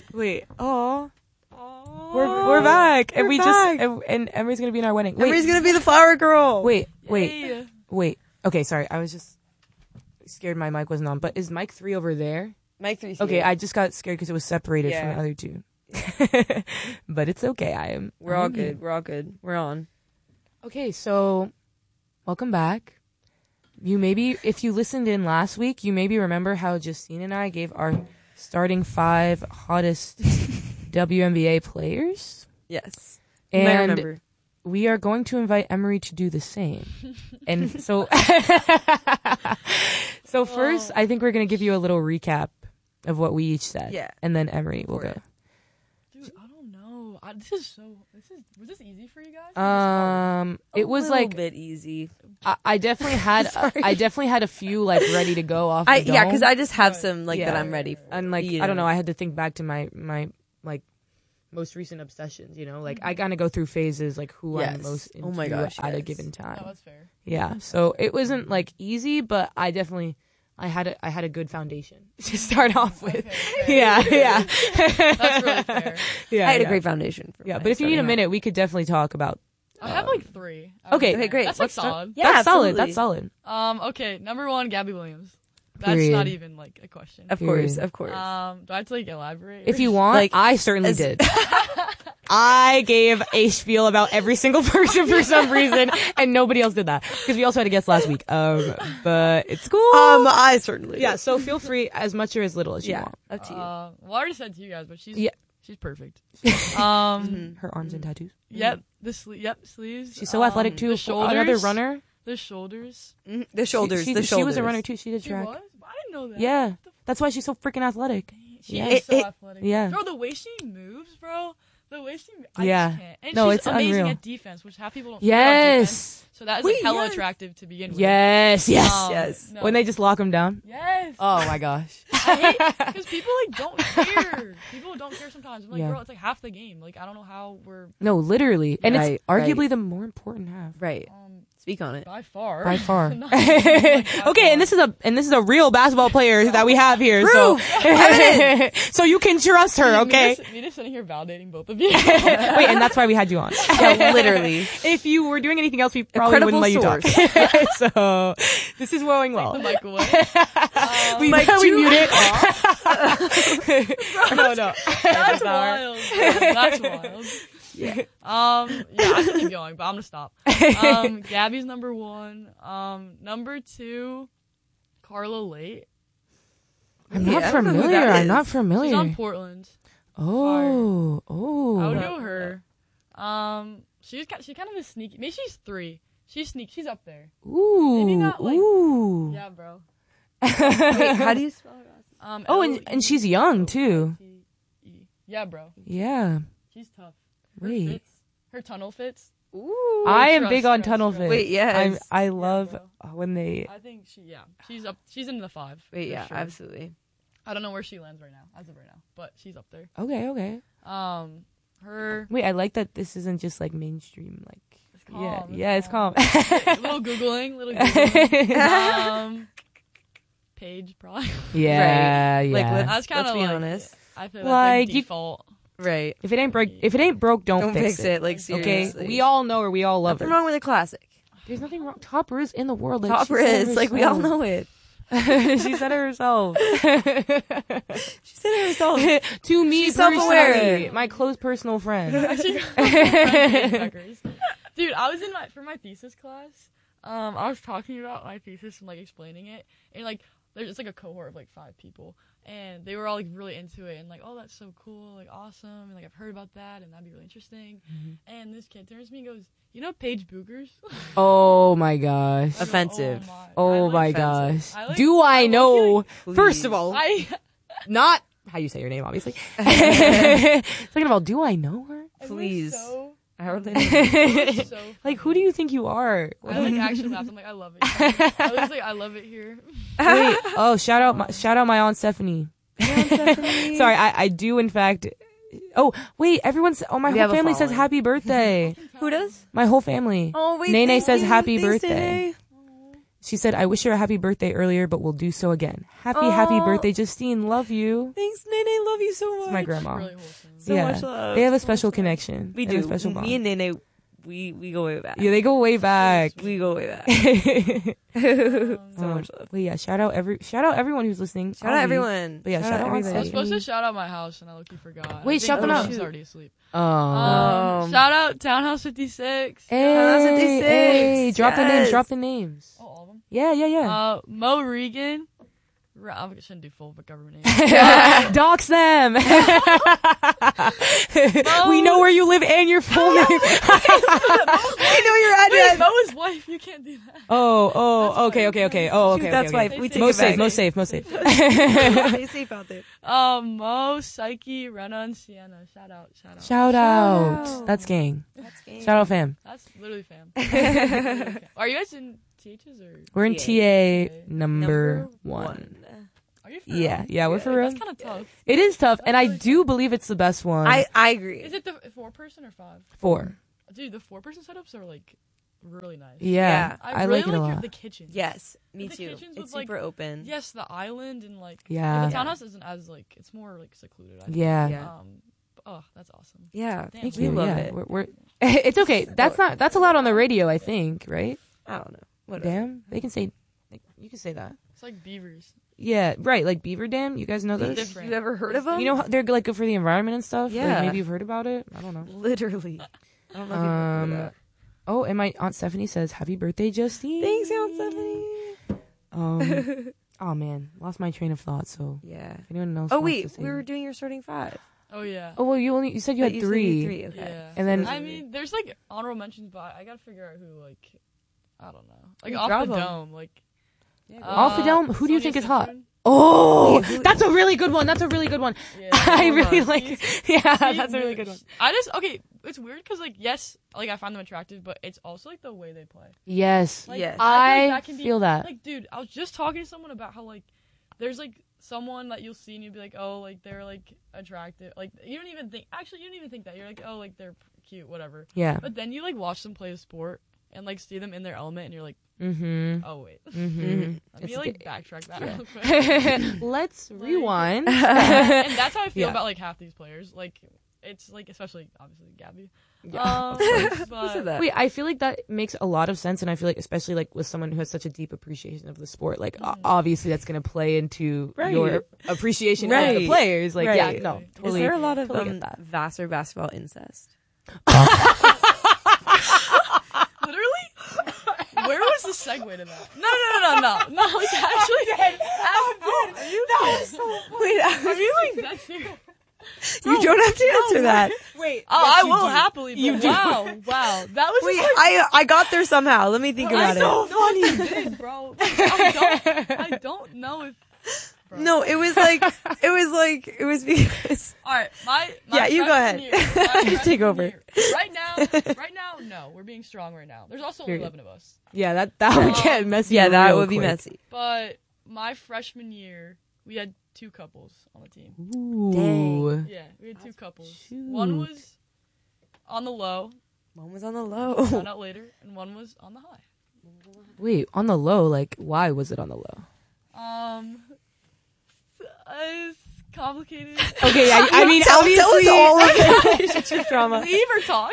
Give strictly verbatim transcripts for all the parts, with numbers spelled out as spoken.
Wait. Oh. We're we're back, We're and we back. just and, and Emery's gonna be in our wedding. Wait, Emery's gonna be the flower girl. wait, wait, Yay. wait. Okay, sorry. I was just scared my mic wasn't on. But is mic three over there? Mike three. Okay, I just got scared because it was separated Yeah. from the other two. But it's okay. I am. We're all I'm good. here. We're all good. We're on. Okay, so welcome back. You maybe, if you listened in last week, you maybe remember how Justine and I gave our starting five hottest W N B A players. Yes. You might And remember. we are going to invite Emery to do the same. And so, so first, I think we're going to give you a little recap of what we each said. Yeah. And then Emery will go. Dude, I don't know. I, this is so. This is. Was this easy for you guys? Um, it A was little like, bit easy. I, I definitely had, I definitely had a few like ready to go off. I the yeah, dome. because I just have Right. some like Yeah. that I'm ready for. And like, You I don't know, I had to think back to my, my, like, most recent obsessions, you know? Like, I kind of go through phases, like, who I'm Yes. most into Oh my gosh, at a yes. given No, time. that's fair. Yeah, so it wasn't, like, easy, but I definitely, I had a, I had a good foundation to start off with. Okay, fair. Yeah, yeah. That's really fair. Yeah, I had yeah. a great foundation. For Yeah, my but if you need a starting minute, we could definitely talk about. I have um, like three. I Okay. would Okay, say. great. That's like Let's start- solid. Yeah, that's solid. absolutely. That's solid. Um. Okay. Number one, Gabby Williams. That's Period. not even like a question. Of Period. course, of course. Um. Do I have to like elaborate? If you want, Like, I certainly as- did. I gave a spiel about every single person for some reason, and nobody else did that because we also had a guest last week. Um, but it's cool. um, I certainly. yeah. did. So feel free, as much or as little as you yeah, want. up to you. Uh, well, I already said to you guys, but she's Yeah. she's perfect. Um. Mhm. Her arms and tattoos. Yep. The sleeve. Yep. Sleeves. She's so um, athletic too. The shoulders. Another runner. The shoulders. Mhm. The shoulders. She, the she, shoulders. she was a runner too. She did She track. was. I didn't know that. Yeah, that's why she's so freaking athletic. She Yeah. is It- so it- athletic. yeah. Bro, the way she moves, bro. The way she. I Yeah. Just can't. And No, she's it's amazing unreal. at defense, which half people don't. figure out defense. Yes. So that is like Wait, hella yes. attractive to begin with. Yes. Yes. Um, Yes. no. When they just lock him down. Yes. Oh my gosh. Because people like don't care. People don't care sometimes. I'm like, Yeah. bro, it's like half the game. Like I don't know how we're No, literally, and Right, it's arguably right. the more important half. Right. um Speak on it. by far. By far. Not- like, by Okay, and far. this is a and this is a real basketball player that we have here. Proof. So, so you can trust her, Me okay? just, me just sitting here validating both of you. Wait, and that's why we had you on. Yeah, literally. If you were doing anything else, we probably Incredible wouldn't let you talk. So this is going well. the mic away. Um, we Mic we two mute it. no, no. That's wild. That's wild. Yeah. Um, yeah, I can keep going, but I'm gonna stop. Um, Gabby's number one. Um, number two, Carla Late. I'm Yeah, not I don't know who familiar. that I'm is. not She's familiar. on Portland. Oh, oh. I would go her. Um, she's kind, she's kind of a sneaky. Maybe she's three. She's sneak. She's up there. Ooh, Maybe not, like- ooh. Yeah, bro. Wait, how do you spell her last Um, Oh, L and and she's young too. E T E. Yeah, bro. Yeah. She's tough. Her Wait. fits. Her tunnel fits. name? Ooh. I am trust, big on trust, tunnel trust. fit. Wait, yes. I'm, I love bro. when they. I think she. Yeah, she's up. She's in the five. Wait, for yeah, sure. absolutely. I don't know where she lands right now, as of right now, but she's up there. Okay, okay. Um, her. Wait, I like that this isn't just like mainstream. Like, It's calm, yeah, it's yeah, it's calm. little googling, little googling. um, Paige probably. yeah, yeah. Like, let's- That's kind of be like, honest. I feel Like, like, you- default. Right. if it ain't broke, if it ain't broke, don't, Don't fix, fix it. Like, Okay, seriously. we all know her. We all love Nothing her. wrong with a classic. There's nothing wrong. Top Riz in the world. Like, Top she said it Riz. Like, we all herself. know it. She said it herself. She said it herself. To me, She's self-aware. personally, my close personal friend. Actually, dude, I was in my for my thesis class. Um, I was talking about my thesis and like explaining it, and like there's just like a cohort of like five people, and they were all like really into it and like, oh, that's so cool, like awesome, and like I've heard about that, and that'd be really interesting. Mm-hmm. And this kid turns to me and goes, you know, Paige Boogers. Oh my gosh. I go, Offensive. Oh my, Oh I, like, my offensive. gosh. I, like- Do I I know? like First Please. of all, I, not how you say your name, obviously. Second of all, do I know her? I was Please. So, I don't it think. was so Like, who funny. do you think you are? I like actually laughed. I'm like, I love it. Here. I was like, I love it here. Wait, oh, shout out, my, shout out my aunt Stephanie. Sorry, I, I do in fact. Oh, wait, everyone's. Oh, my We whole have a family says following. happy birthday. Who does? My whole family. Oh, wait. Nene thank says you. happy Thanks, birthday. Nene. She said, I wish her a happy birthday earlier, but we'll do so again. Happy, happy Aw. birthday, Justine. Love you. Thanks, Nene. Love you so much. It's my grandma. Really wholesome. So yeah. much love. They have a So special much love. connection. We They have do. a special bond. Me and Nene, we we go way back. Yeah, they go way back. We go way back. Um, So much love. But yeah, shout out every shout out everyone who's listening. Shout out everyone. But yeah, shout out I was everybody. supposed to shout out my house, and I look you forgot. Wait, I think shout them my out. mom's already asleep. Oh. Um, Um, shout out Townhouse fifty-six. Hey, Townhouse fifty-six. hey, drop the names, Yes. drop the names. Oh, all of them. Yeah, yeah, yeah. Uh, Mo Regan. Ra- I shouldn't do full government names. Dox them. We know where you live and your full name. I know your Wait, address. Mo's wife. You can't do that. Oh, oh, okay, okay, okay. Oh, okay, Shoot, okay. that's okay. why we take Most it back. safe, most safe, most safe. Stay safe out there. Um, Mo, Psyche, Rena, and Sienna. Shout out, shout out. Shout out. out. That's gang. That's game. Shout out, fam. That's literally fam. Literally fam. Are you guys in T H's or? We're in T T A number Number one. Are you for Yeah, real? yeah, we're for real. That's kind of tough. It is tough, and I really do believe it's the best one. I I agree. Is it the four person or five? Four. Dude, the four person setups are like really nice. Yeah, Yeah. I, I, really like it a your- lot. the kitchen. Yes, me The too. kitchens It's with, like- super open. Yes, the island and like Yeah. but the townhouse isn't as like it's more like secluded. I think. Yeah. Yeah. Um. but, oh, that's awesome. Yeah. Damn. Thank we you. love yeah, it. We're, we're it's okay. That's not that's allowed on the radio, I think, right? I don't know. Whatever. Dam, they can say, like, you can say that. It's like beavers. Yeah, right. Like Beaver Dam. You guys know those? Different. You ever heard of them? You know how they're like good for the environment and stuff. Like, Yeah. maybe you've heard about it. I don't know. Literally. I don't know if you've heard of Um. that. Oh, and my aunt Stephanie says, "Happy birthday, Justine." Thanks, Aunt Stephanie. Um. Oh man, lost my train of thought. So Yeah. if anyone else. Oh wants wait, to say we were doing your starting five. Oh yeah. Oh well, you only you said you But had you said three. you had three. Okay. Yeah. And then- I mean, there's like honorable mentions, but I gotta figure out who like I don't know, like You off drop the 'em. dome, like Yeah, uh, Off the dome, who do you Sonia think is hot? Citroen? Oh, Wait, who- that's a really good one. That's a really good one. Yeah. I hold really on. like. Yeah, See, that's a really good one. I just okay. It's weird because like yes, like I find them attractive, but it's also like the way they play. Yes, Like, Yes. I, feel I like that can be, feel that. Like, dude, I was just talking to someone about how like there's like someone that you'll see and you'll be like, oh, like they're like attractive. Like you don't even think. Actually, you don't even think that. You're like, oh, like they're cute, whatever. Yeah. But then you like watch them play a sport and like see them in their element, and you're like, Mm-hmm. oh wait, Mm-hmm. let me It's like the- backtrack that yeah. real quick. Let's rewind. And that's how I feel Yeah. about like half these players. Like it's like especially obviously Gabby. Yeah, Um, of course. Who but said that? Wait, I feel like that makes a lot of sense, and I feel like especially like with someone who has such a deep appreciation of the sport, like o- Mhm. obviously that's going to play into Right. your appreciation of the Right. players. Like, yeah, Right. no, Is totally. Is there a lot of totally um, get that. Vassar basketball incest? literally, where was the segue to that? No, no, no, no, no, no. Like actually, I'm dead. Are you Wait, Are you like that's serious? you don't have to answer that. Wait, Oh, I will happily. But You do. Wow, wow, that was Wait, just like. I I got there somehow. Let me think about I it. don't know if you did, bro. I don't. I don't know if. Bro. No, it was like it was like it was because All right, my, my Yeah, you go freshman ahead. year- my Take freshman over. year. Right now, right now, no, we're being strong right now. There's also only Period. eleven of us, Yeah, that that would Um, get messy. yeah, that real would be quick. messy. but my freshman year, we had two couples on the team. Ooh. Dang. Yeah, we had two couples. shoot. One was on the low, One was on the low. found out later, and one was on the high. Wait, on the low, like why was it on the low? Um, it's complicated. Okay, I, I mean, tell, tell us obviously, all of the relationship drama. Leave or talk.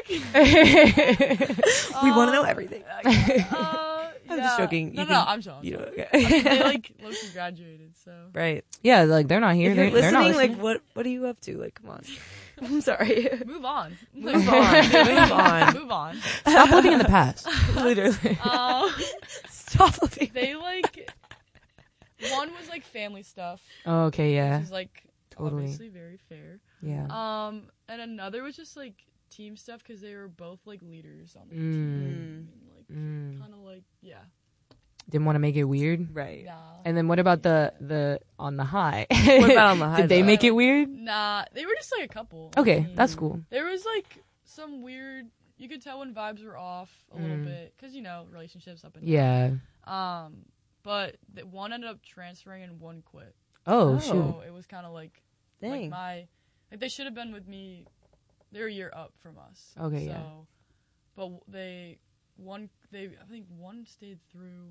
We want to know Um, everything. Uh, I'm yeah. just joking. No, You no, can- I'm joking. You know, they okay. like low-key graduated, so. right. yeah, like they're not here. If They're, you're they're not listening, listening. like what what are you up to? Like, come on. I'm sorry. Move on. Move on. Move on. Move on. Stop living in the past. Literally. Um, Stop living. they like one was like family stuff, Oh, okay, yeah, which is like Totally. obviously very fair. yeah. Um, and another was just like team stuff because they were both like leaders on the Mm. team. And, like Mm. kind of like yeah, Didn't want to make it weird. Right. nah. And then what about the the on the high? What about on the high, Did they though? make it weird? Nah, they were just like a couple. on the Okay, team. that's cool. There was like some weird. You could tell when vibes were off a little Mm. bit because you know relationships up and Yeah. down. Um, but the, one ended up transferring and one quit. Oh, Oh. shoot. So it was kind of like like Dang. my like they should have been with me. They're a year up from us. Okay, so, yeah. But w- they one they I think one stayed through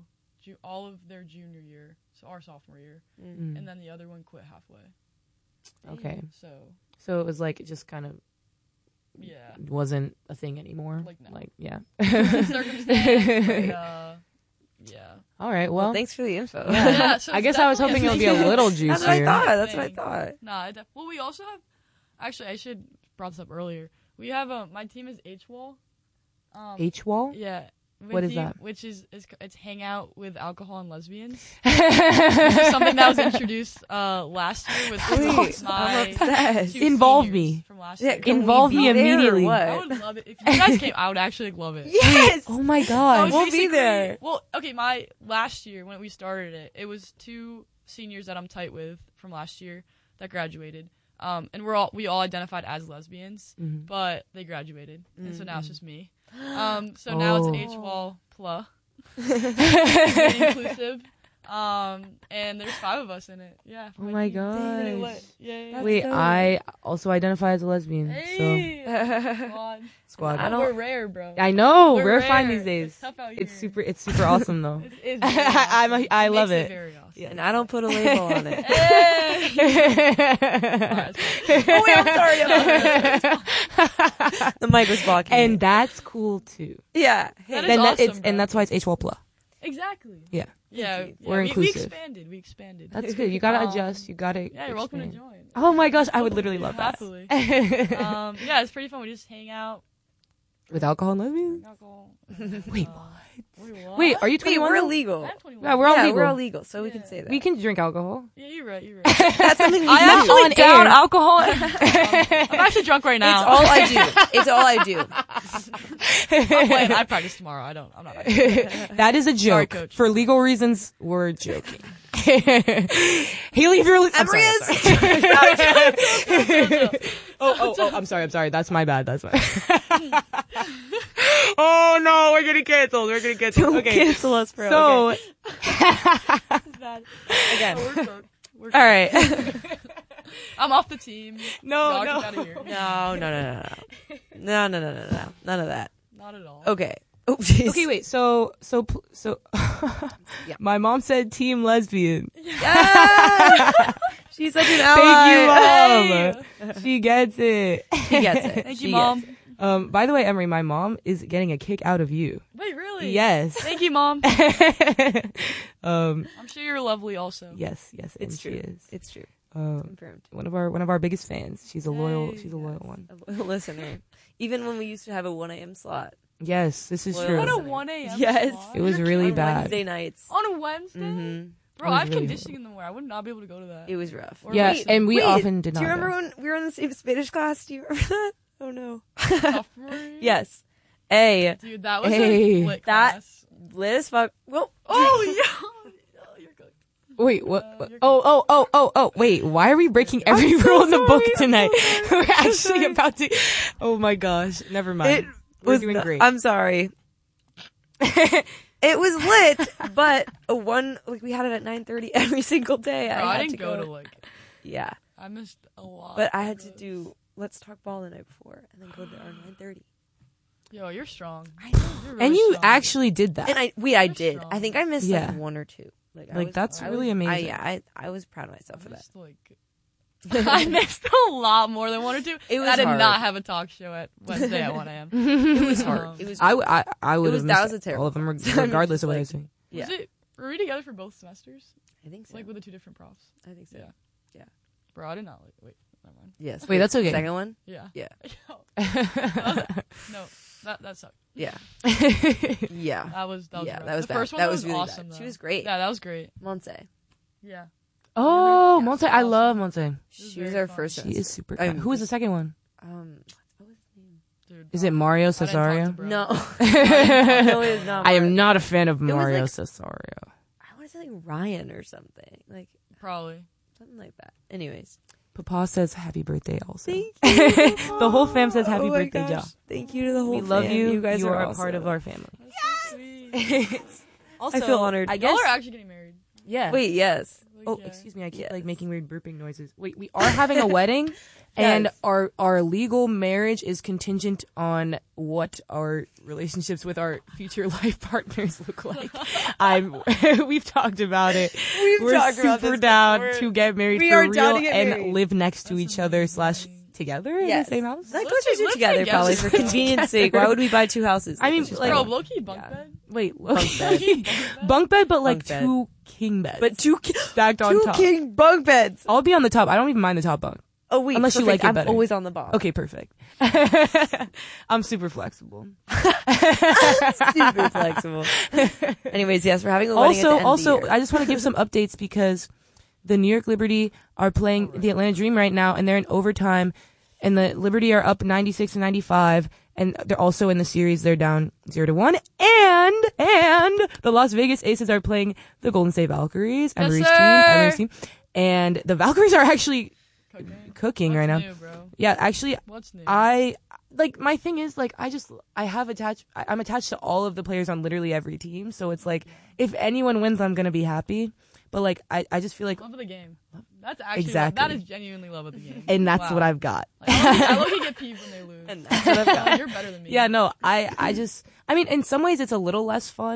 ju- all of their junior year, so our sophomore year, Mm. and then the other one quit halfway. Okay. So So it was like it just kind of yeah, wasn't a thing anymore. Like, no. Like yeah. circumstance. But, uh, yeah. All right. Well, Well, thanks for the info. Yeah. Yeah, so I it's guess I was hoping it would be a definitely little That's what I juicier. thought. That's what I Thing. thought. Nah, I def- well, we also have. Actually, I should brought this up earlier. We have a. My team is H wall. Um, H wall. Yeah. What with is you- that? Which is, is it's hang out with alcohol and lesbians. Which is something that was introduced uh, last year with Wait, my I'm obsessed. two Involve seniors me. from last Yeah, year. can we Involve be me there or immediately. what? I would love it if you guys came. I would actually love it. Yes. Oh my No, god. it's We'll be basically- there. Well, okay, my last year when we started it, it was two seniors that I'm tight with from last year that graduated. Um, and we're all we all identified as lesbians, Mhm. but they graduated, and so now it's Mm. just me. Um, so now Oh. it's H wall plus, very inclusive. Um, and there's five of us in it. Yeah. Oh my team. Pretty gosh. lit. Yeah. yeah, That's Wait, dope. I also identify as a lesbian. Hey, So. squad. Squad. I don't- We're rare, bro. So I know We're we're fine rare. these days. It's tough out It's here. super. It's super awesome though. It is very I'm a- awesome. I It love makes it. Very awesome. And I don't put a label on it. Hey. Oh wait, I'm sorry. I'm sorry. The mic was blocking. And me. that's cool too. yeah. Hey. That is Then that awesome, it's bro. and that's why it's H wall plus. Exactly. Yeah. Yeah. Thank you. yeah, We're we, we inclusive. expanded. We expanded. That's good. You gotta Um, adjust. You gotta. Yeah, you're welcome to expand. join. Oh my gosh, I would literally love that. Happily. um, yeah, it's pretty fun. We just hang out. With alcohol and lesbians. Alcohol. Wait, Uh, Wait, what? Wait, are you Wait, twenty-one? we're now? illegal. I'm twenty-one. Yeah, we're all yeah, legal. we're all legal, so we can Yeah. say that. We can drink alcohol. Yeah, you're right. You're right. That's something we I can actually on down air. alcohol. I'm actually drunk right now. It's all I do. It's all I do. I'm playing. I practice tomorrow. I don't. I'm not. That is a Sorry, joke. Coach. For legal reasons, we're joking. Haley, if you're li- I'm sorry, I'm sorry. oh, oh, oh, I'm sorry, I'm sorry. That's my bad. That's my Oh no, we're getting canceled. We're getting canceled. Don't Okay. cancel us, bro. So, okay. Again. We're good. We're All right. I'm off the team. no, Y'all no. get out of here. No, no, no, no, no, no, no, no, no, no, none of that. Not at all. Okay. Oh, jeez. Okay, wait. So, so, pl- so, Yeah. my mom said team lesbian. Yeah! She's such an ally. Thank you, mom. She gets it. She gets it. Thank She you, gets mom. it. Um, by the way, Emery, my mom is getting a kick out of you. Wait, really? Yes. Thank you, mom. um, I'm sure you're lovely, also. yes, yes, and It's she true. is. It's true. Um, Confirmed. one of our one of our biggest fans. She's a loyal. Hey, she's a loyal one. A loyal listener. Even when we used to have a one a.m. slot. Yes, this is Loyal true. What a listener. one a.m. Yes. slot? It was You're really kidding. bad. Wednesday nights. On a Wednesday? Mm-hmm. Bro, It was I have really conditioning in the morning. I would not be able to go to that. It was rough. Or Yeah, wait, and we wait, often did Do not. you remember go. when we were in the same Spanish class? Do you remember that? Oh no. Sophomore year? Yes. A. Dude, that was Hey. a lit That- class. Lit as fuck. Well. Oh, yeah. Oh, you're good. Wait, what? Uh, what- you're oh, oh, oh, oh, oh! Wait, why are we breaking every I'm so rule in the book sorry, I'm tonight? so sorry. We're I'm so actually sorry. about to. Oh my gosh! Never mind. It We're was doing not- great. I'm sorry. It was lit, but a one like we had it at nine thirty every single day. Bro, I, I, had didn't to go, go. to, like, Yeah, I missed a lot. but I had of to those. do let's talk ball the night before and then go to our nine thirty. Yo, you're strong. I know. You're really and you strong. actually did that. And I we I You're did. strong. I think I missed Yeah. like one or two. Like, I Like, was- that's I really was- amazing. I, yeah, I I was proud of myself I for that. missed, like, I missed a lot more than one or two. It and was I did hard. not have a talk show at Wednesday at one a.m. It was Um, hard. It was. I, w- I, I would was- have that missed was a terrible all of them, reg- class. I mean, regardless just of what I like- was saying. yeah, Was it, were we together for both semesters? I think so. Like, with the two different profs? I think so. Yeah. Yeah. Bro, I did not, like, wait, never mind. Yes. Wait, that's okay. Second one. Yeah. Yeah. No, that, that sucked. Yeah. Yeah. That was, that was yeah. rough. That was the bad. first one that was, was really awesome, bad. though. She was great. Yeah, that was great. Monse. Yeah. oh, Yeah, Monte! so I awesome. love Monte. She was was very our fun. first. She semester. is super. I Kind. mean, Who was the second one? Um. What was his name? Dude, Is it um, Mario I didn't talk to Cesario? bro. No. I no, it is not. am Mario. not a fan of was Mario like- Cesario. I want to say like Ryan or something. Like Probably. something like that. Anyways. Papa says happy birthday also. Thank you. The whole fam says happy Oh my birthday, gosh. Ja. Thank you to the whole We love fam. you. You guys you are, are a awesome. part of our family. That's so sweet. Also, I feel honored. I Y'all guess. are actually getting married. Yeah. Wait, yes. Like, Oh, yeah. excuse me. I keep Yes. like making weird burping noises. Wait, we are having a wedding, and Yes. our our legal marriage is contingent on what our relationships with our future life partners look like. I'm. We've talked about it. We've We're talked super about this down before. to get married We for are real down to get and married. live next to That's each other amazing. slash together Yes. in the same house. Like, Let's let's just get- do let's together, get probably, guesses. for convenience sake. Why would we buy two houses? I mean, Let's just like- Bro, buy- low-key bunk Yeah. bed. Wait, Bunk bed. Low-key bunk bed. bunk bed, but like Bunk bed. two king beds, but two, ki- stacked on two top. king bunk beds. I'll be on the top. I don't even mind the top bunk. Oh, wait. Unless you perfect. like it I'm better. always on the bottom. Okay, perfect. I'm super flexible. Super flexible. Anyways, yes, we're having a wedding at the Also, end also, of the year. I just want to give some updates because the New York Liberty are playing the Atlanta Dream right now, and they're in overtime, and the Liberty are up ninety-six to ninety-five, and they're also in the series. They're down zero to one, and and the Las Vegas Aces are playing the Golden State Valkyries, Yes, Emery's sir. team, Emery's team, and the Valkyries are actually Cooking. cooking What's right now. new, bro? Yeah, actually, What's new? I like my thing is like I just I have attached I, I'm attached to all of the players on literally every team, so it's like if anyone wins, I'm gonna be happy. But like I, I just feel like, love of the game. That's actually Exactly. Love, that is genuinely love of the game. and that's Wow. what I've got. Like, I look get peeved when they lose. And that's what I've got. Like, you're better than me. Yeah, no, I I just I mean in some ways it's a little less fun.